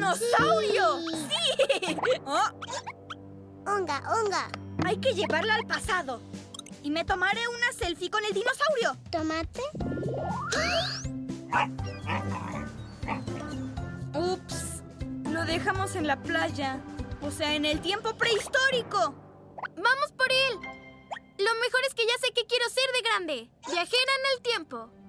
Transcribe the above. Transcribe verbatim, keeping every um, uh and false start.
dinosaurio! ¡Sí! Oh, Unga, unga. hay que llevarla al pasado. Y me tomaré una selfie con el dinosaurio. ¿Tomate? Ups, lo dejamos en la playa. O sea, en el tiempo prehistórico. ¡Vamos por él! Lo mejor es que ya sé qué quiero ser de grande. Viajera en el tiempo.